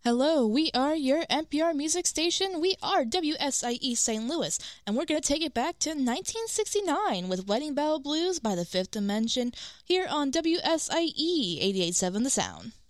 Hello, we are your NPR music station. We are WSIE St. Louis, and we're going to take it back to 1969 with Wedding Bell Blues by the Fifth Dimension here on WSIE 88.7 The Sound.